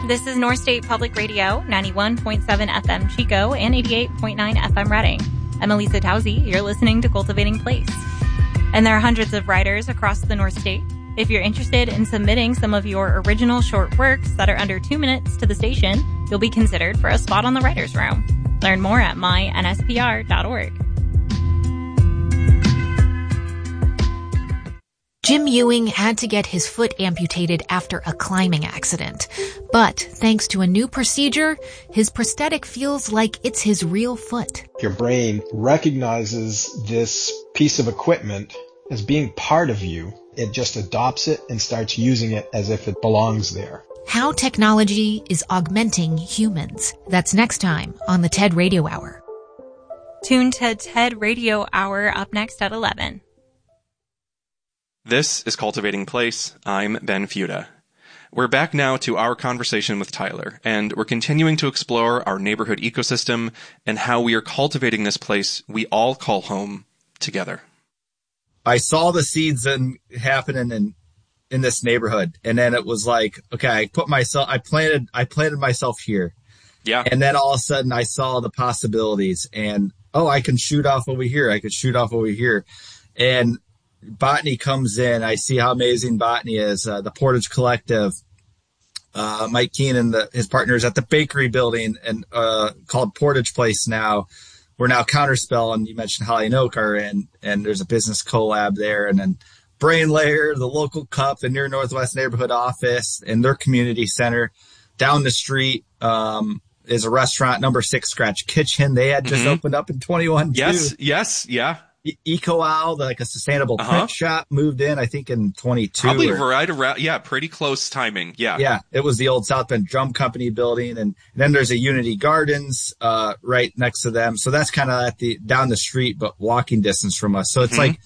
This is North State Public Radio, 91.7 FM Chico and 88.9 FM Reading. I'm Elisa Tausi. You're listening to Cultivating Place. And there are hundreds of writers across the North State. If you're interested in submitting some of your original short works that are under 2 minutes to the station, you'll be considered for a spot on the Writers' Room. Learn more at mynspr.org. Jim Ewing had to get his foot amputated after a climbing accident. But thanks to a new procedure, his prosthetic feels like it's his real foot. Your brain recognizes this piece of equipment as being part of you. It just adopts it and starts using it as if it belongs there. How technology is augmenting humans. That's next time on the TED Radio Hour. Tune to TED Radio Hour up next at 11. This is Cultivating Place. I'm Ben Fuda. We're back now to our conversation with Tyler, and we're continuing to explore our neighborhood ecosystem and how we are cultivating this place we all call home together. I saw the seeds happening in this neighborhood, and then it was like, okay, I planted myself here. Yeah. And then all of a sudden I saw the possibilities, and I can shoot off over here. I could shoot off over here. And Botany comes in. I see how amazing Botany is. The Portage Collective, Mike Keene and his partners at the bakery building and called Portage Place now. We're now Counterspell, and you mentioned Holly and Oak are in, and there's a business collab there. And then Brain Layer, the local cup, the Near Northwest Neighborhood Office, and their community center. Down the street is a restaurant, Number 6 Scratch Kitchen. They had just opened up in 21 Yes, too. yeah. EcoOwl, like a sustainable print shop, moved in, I think, in 22. Probably right around, pretty close timing, Yeah, it was the old South Bend Drum Company building, and then there's a Unity Gardens right next to them. So that's kind of down the street, but walking distance from us. So it's like,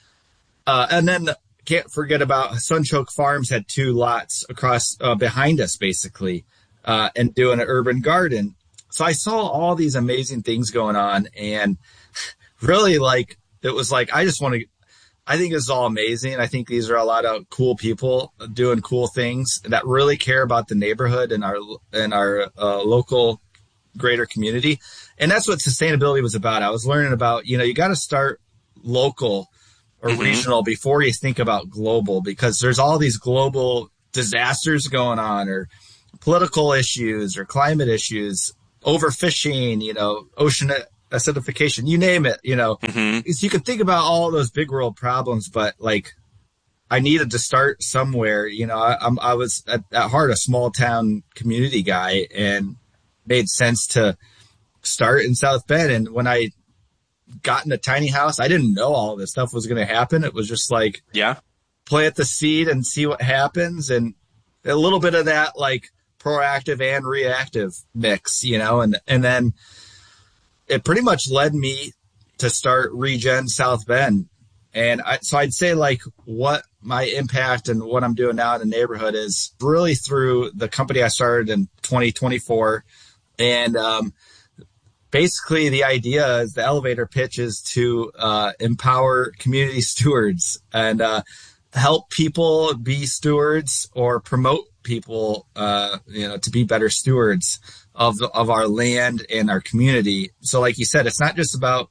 and then can't forget about Sunchoke Farms had 2 lots across behind us, basically, and doing an urban garden. So I saw all these amazing things going on, and really it was like, I think this is all amazing. I think these are a lot of cool people doing cool things that really care about the neighborhood and our local greater community. And that's what sustainability was about. I was learning about, you got to start local or regional before you think about global, because there's all these global disasters going on, or political issues, or climate issues, overfishing, ocean acidification, you name it, you can think about all those big world problems, but I needed to start somewhere. I was at heart a small town community guy, and made sense to start in South Bend. And when I got in a tiny house, I didn't know all this stuff was going to happen. It was just plant the seed and see what happens. And a little bit of that, proactive and reactive mix, and then it pretty much led me to start Regen South Bend. And so I'd say what my impact and what I'm doing now in the neighborhood is really through the company I started in 2024. And basically the idea is, the elevator pitch is to empower community stewards and help people be stewards, or promote people, to be better stewards of our land and our community. So like you said, it's not just about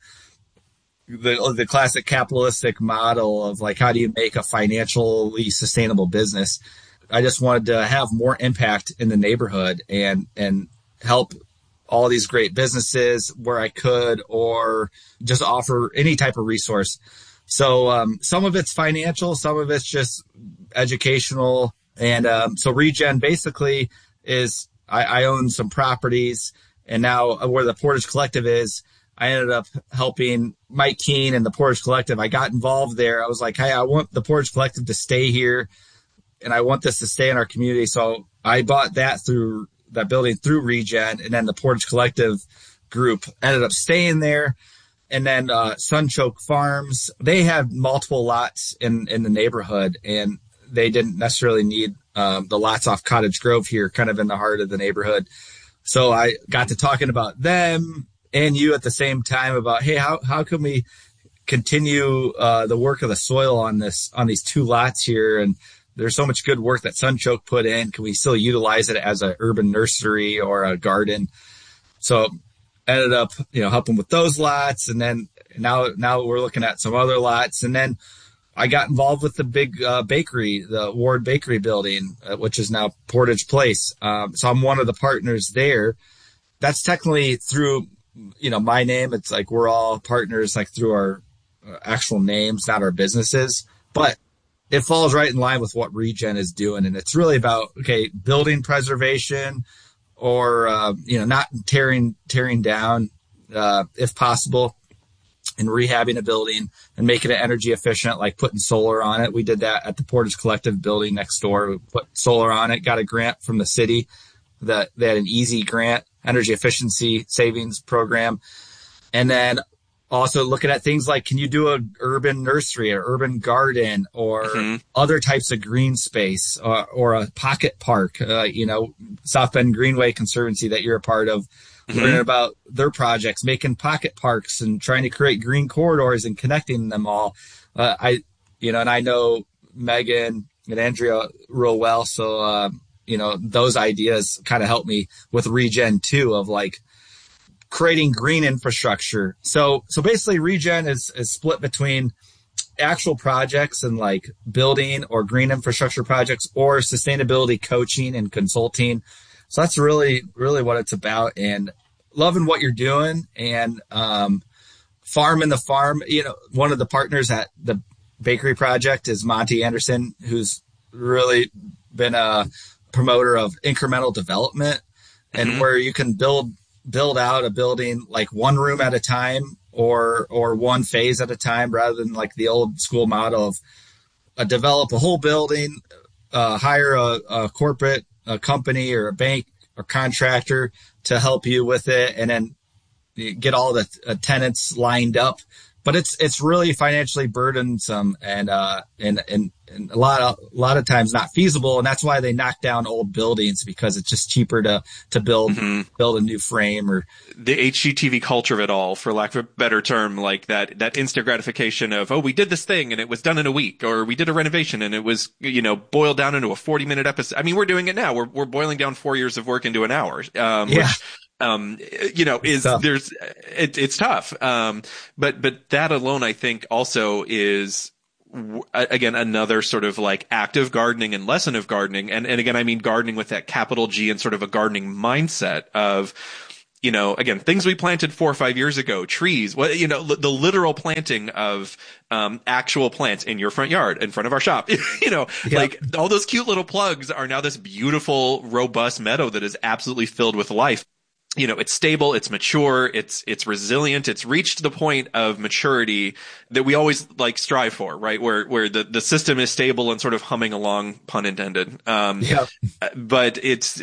the classic capitalistic model of how do you make a financially sustainable business. I just wanted to have more impact in the neighborhood and help all these great businesses where I could, or just offer any type of resource. So some of it's financial, some of it's just educational. And so Regen basically is, I own some properties, and now where the Portage Collective is, I ended up helping Mike Keene and the Portage Collective. I got involved there. I was like, hey, I want the Portage Collective to stay here, and I want this to stay in our community. So I bought that building through Regen, and then the Portage Collective group ended up staying there. And then Sunchoke Farms, they have multiple lots in the neighborhood, and they didn't necessarily need the lots off Cottage Grove here, kind of in the heart of the neighborhood. So I got to talking about them and you at the same time about, hey, how can we continue the work of the soil on these 2 lots here, and there's so much good work that Sunchoke put in. Can we still utilize it as an urban nursery or a garden? So ended up, helping with those lots. And then now we're looking at some other lots. And then I got involved with the big bakery, the Ward Bakery building, which is now Portage Place. So I'm one of the partners there. That's technically through, my name. It's like we're all partners like through our actual names, not our businesses. But it falls right in line with what Regen is doing. And it's really about, building preservation or, not tearing down, if possible, and rehabbing a building and making it energy efficient, like putting solar on it. We did that at the Portage Collective building next door. We put solar on it, got a grant from the city that they had an easy grant, energy efficiency savings program. And then also looking at things like, can you do an urban nursery or urban garden or other types of green space or a pocket park, South Bend Greenway Conservancy that you're a part of, learning about their projects, making pocket parks and trying to create green corridors and connecting them all. And I know Megan and Andrea real well. So, those ideas kind of help me with Regen too, of like creating green infrastructure. So basically Regen is split between actual projects and like building or green infrastructure projects or sustainability coaching and consulting. So that's really, really what it's about, and loving what you're doing and, farming the farm. One of the partners at the bakery project is Monty Anderson, who's really been a promoter of incremental development and where you can build out a building like one room at a time or one phase at a time, rather than like the old school model of develop a whole building, hire a corporate a company or a bank or contractor to help you with it, and then you get all the tenants lined up. But it's really financially burdensome and a lot of times not feasible, and that's why they knock down old buildings, because it's just cheaper to build a new frame. Or the HGTV culture of it all, for lack of a better term, like that instant gratification of, we did this thing and it was done in a week, or we did a renovation and it was boiled down into a 40-minute episode. I mean, we're doing it now. We're boiling down 4 years of work into an hour. Which, it's tough. But that alone, I think, also is, again, another sort of like active gardening and lesson of gardening. And again, I mean gardening with that capital G and sort of a gardening mindset of, again, things we planted 4 or 5 years ago, trees, the literal planting of, actual plants in your front yard, in front of our shop, like all those cute little plugs are now this beautiful, robust meadow that is absolutely filled with life. It's stable, it's mature, it's resilient, it's reached the point of maturity that we always like strive for, right? Where the system is stable and sort of humming along, pun intended. But it's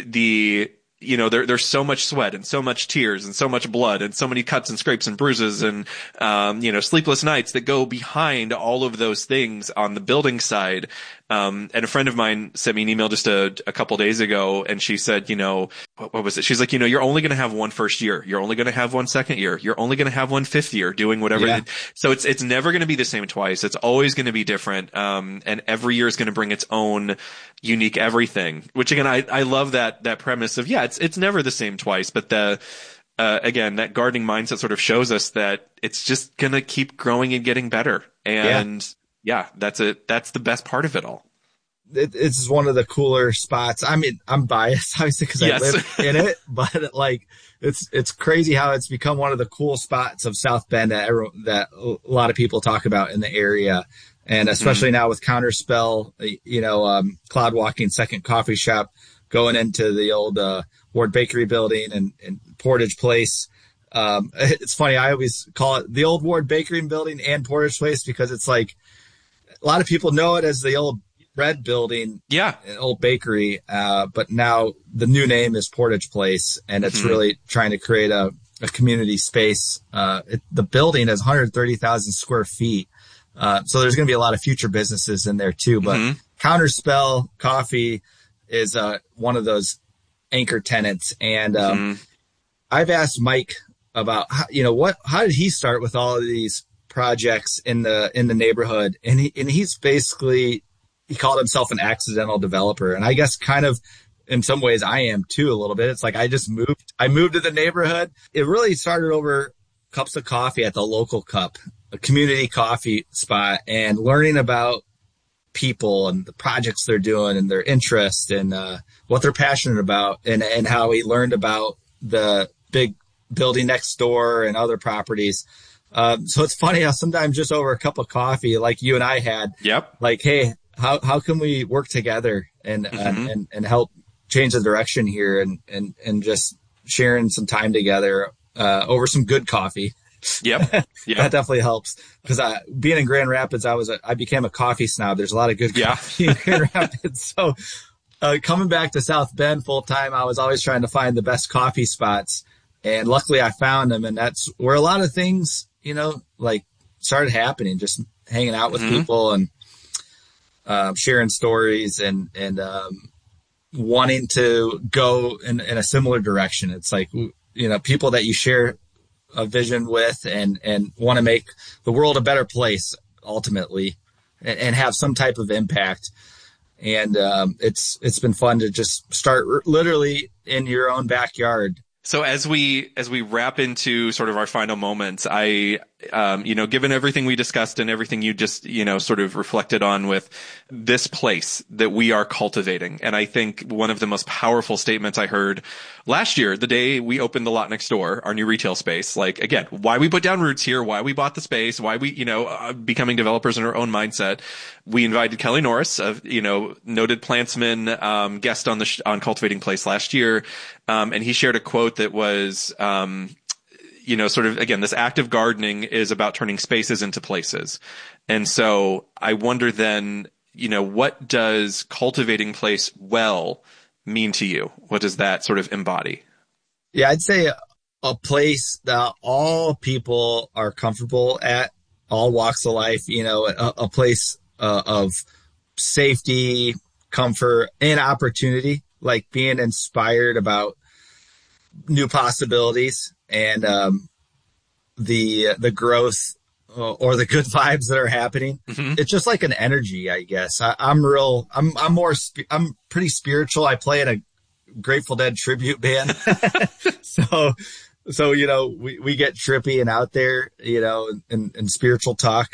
there's so much sweat and so much tears and so much blood and so many cuts and scrapes and bruises and, sleepless nights that go behind all of those things on the building side. And a friend of mine sent me an email just a couple days ago, and she said, what was it? She's like, you're only going to have one first year. You're only going to have one second year. You're only going to have one fifth year doing whatever. Yeah. So it's never going to be the same twice. It's always going to be different. And every year is going to bring its own unique everything, which again, I love that premise of, it's never the same twice, but again, that gardening mindset sort of shows us that it's just going to keep growing and getting better. And that's the best part of it all. It's one of the cooler spots. I mean, I'm biased obviously because I live in it, but like it's crazy how it's become one of the cool spots of South Bend that a lot of people talk about in the area. And especially now with Counterspell, Cloud Walking Second Coffee Shop going into the old Ward Bakery building and Portage Place. It's funny, I always call it the old Ward Bakery building and Portage Place because it's like a lot of people know it as the old Red building, an old bakery, but now the new name is Portage Place, and it's really trying to create a community space. The building has 130,000 square feet, so there's going to be a lot of future businesses in there too. But Counterspell Coffee is one of those anchor tenants, and I've asked Mike about how did he start with all of these projects in the neighborhood, and he's basically he called himself an accidental developer. And I guess kind of in some ways I am too a little bit. It's like I moved to the neighborhood. It really started over cups of coffee at the local cup, a community coffee spot, and learning about people and the projects they're doing and their interests and what they're passionate about, and how he learned about the big building next door and other properties. So it's funny how sometimes just over a cup of coffee, like you and I had, like, hey, how can we work together and help change the direction here, and just sharing some time together over some good coffee. Yep. That definitely helps, because being in Grand Rapids, I became a coffee snob. There's a lot of good coffee in Grand Rapids. So coming back to South Bend full time, I was always trying to find the best coffee spots, and luckily I found them. And that's where a lot of things, like started happening, just hanging out with people and sharing stories and wanting to go in a similar direction. It's like, people that you share a vision with and want to make the world a better place ultimately, and have some type of impact. And it's been fun to just start literally in your own backyard. So as we wrap into sort of our final moments, I, given everything we discussed and everything you just, sort of reflected on with this place that we are cultivating. And I think one of the most powerful statements I heard last year, the day we opened the lot next door, our new retail space, like, again, why we put down roots here, why we bought the space, why we, becoming developers in our own mindset. We invited Kelly Norris, a, noted plantsman, guest on Cultivating Place last year. And he shared a quote that was, sort of, again, this active gardening is about turning spaces into places. And so I wonder then, what does cultivating place well mean to you? What does that sort of embody? Yeah, I'd say a place that all people are comfortable at, all walks of life, a place of safety, comfort, and opportunity, like being inspired about new possibilities and the growth or the good vibes that are happening. It's just like an energy, I guess. I'm pretty spiritual. I play in a Grateful Dead tribute band. So we get trippy and out there, and spiritual talk.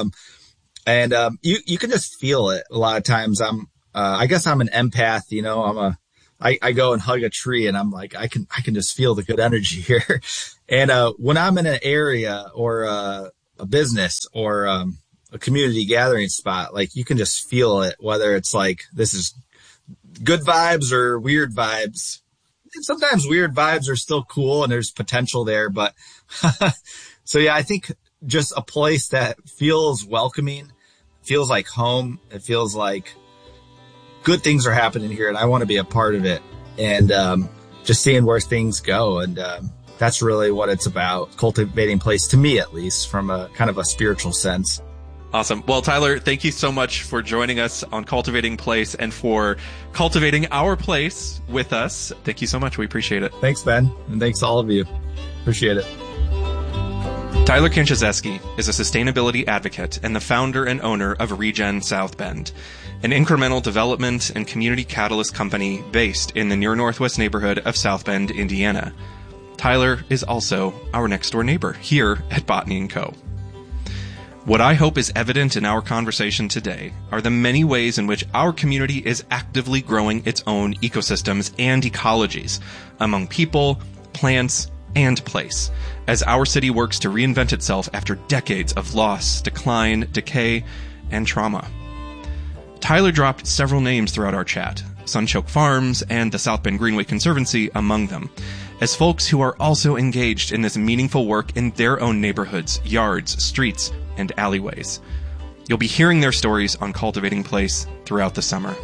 You can just feel it a lot of times. I guess I'm an empath, I go and hug a tree and I'm like, I can just feel the good energy here. And, when I'm in an area or, a business or, a community gathering spot, like you can just feel it, whether it's like, this is good vibes or weird vibes. And sometimes weird vibes are still cool and there's potential there, but so yeah, I think just a place that feels welcoming, feels like home. It feels like good things are happening here and I want to be a part of it, and just seeing where things go. And that's really what it's about, cultivating place, to me at least, from a kind of a spiritual sense. Awesome. Well, Tyler, thank you so much for joining us on Cultivating Place and for cultivating our place with us. Thank you so much. We appreciate it. Thanks, Ben. And thanks to all of you. Appreciate it. Tyler Kinchezeski is a sustainability advocate and the founder and owner of Regen South Bend, an incremental development and community catalyst company based in the near northwest neighborhood of South Bend, Indiana. Tyler is also our next door neighbor here at Botany & Co. What I hope is evident in our conversation today are the many ways in which our community is actively growing its own ecosystems and ecologies among people, plants, and place, as our city works to reinvent itself after decades of loss, decline, decay, and trauma. Tyler dropped several names throughout our chat, Sunchoke Farms and the South Bend Greenway Conservancy among them, as folks who are also engaged in this meaningful work in their own neighborhoods, yards, streets, and alleyways. You'll be hearing their stories on Cultivating Place throughout the summer.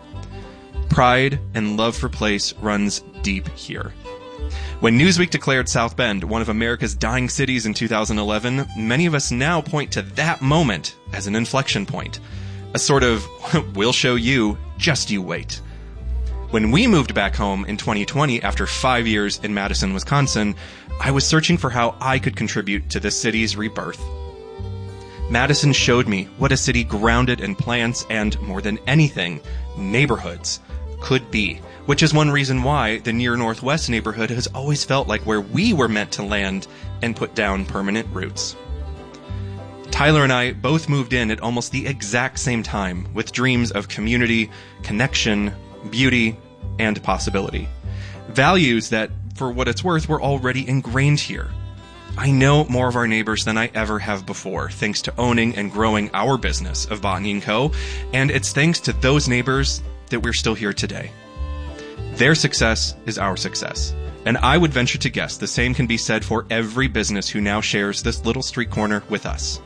Pride and love for place runs deep here. When Newsweek declared South Bend one of America's dying cities in 2011, many of us now point to that moment as an inflection point. A sort of, we'll show you, just you wait. When we moved back home in 2020 after 5 years in Madison, Wisconsin, I was searching for how I could contribute to this city's rebirth. Madison showed me what a city grounded in plants and, more than anything, neighborhoods could be, which is one reason why the Near Northwest neighborhood has always felt like where we were meant to land and put down permanent roots. Tyler and I both moved in at almost the exact same time, with dreams of community, connection, beauty, and possibility. Values that, for what it's worth, were already ingrained here. I know more of our neighbors than I ever have before, thanks to owning and growing our business of Botany & Co., and it's thanks to those neighbors that we're still here today. Their success is our success, and I would venture to guess the same can be said for every business who now shares this little street corner with us.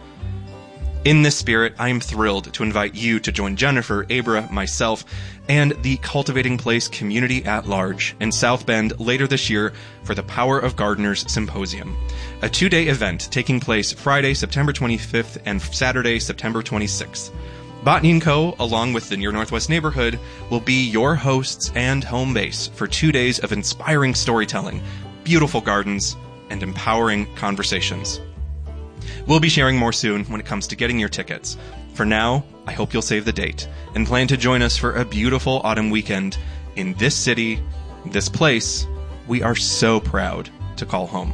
In this spirit, I am thrilled to invite you to join Jennifer, Abra, myself, and the Cultivating Place community at large in South Bend later this year for the Power of Gardeners Symposium, a 2-day event taking place Friday, September 25th and Saturday, September 26th. Botany & Co., along with the Near Northwest neighborhood, will be your hosts and home base for 2 days of inspiring storytelling, beautiful gardens, and empowering conversations. We'll be sharing more soon when it comes to getting your tickets. For now, I hope you'll save the date and plan to join us for a beautiful autumn weekend in this city, this place we are so proud to call home.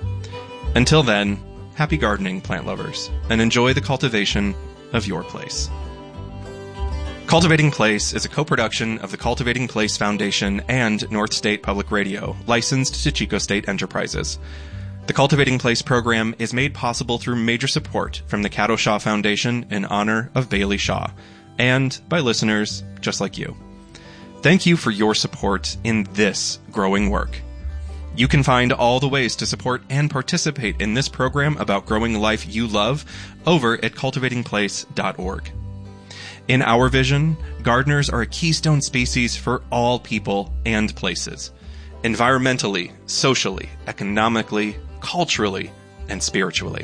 Until then, happy gardening, plant lovers, and enjoy the cultivation of your place. Cultivating Place is a co-production of the Cultivating Place Foundation and North State Public Radio, licensed to Chico State Enterprises. The Cultivating Place program is made possible through major support from the Caddo Shaw Foundation in honor of Bailey Shaw, and by listeners just like you. Thank you for your support in this growing work. You can find all the ways to support and participate in this program about growing life you love over at cultivatingplace.org. In our vision, gardeners are a keystone species for all people and places, environmentally, socially, economically, culturally, and spiritually.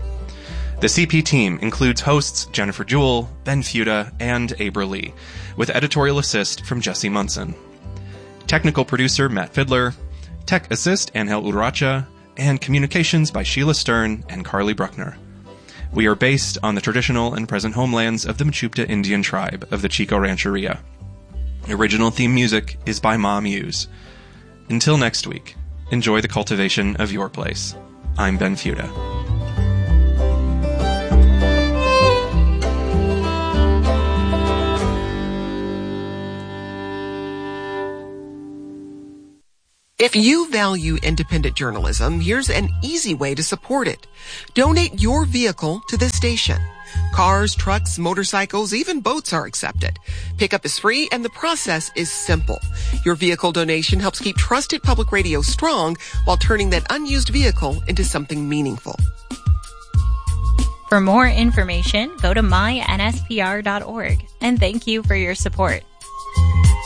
The CP team includes hosts Jennifer Jewell, Ben Fuda, and Abra Lee, with editorial assist from Jesse Munson. Technical producer Matt Fiddler, tech assist Angel Uracha, and communications by Sheila Stern and Carly Bruckner. We are based on the traditional and present homelands of the Mechoopda Indian tribe of the Chico Rancheria. Original theme music is by Ma Muse. Until next week, enjoy the cultivation of your place. I'm Ben Fuda. If you value independent journalism, here's an easy way to support it. Donate your vehicle to this station. Cars, trucks, motorcycles, even boats are accepted. Pickup is free and the process is simple. Your vehicle donation helps keep trusted public radio strong while turning that unused vehicle into something meaningful. For more information, go to mynspr.org. And thank you for your support.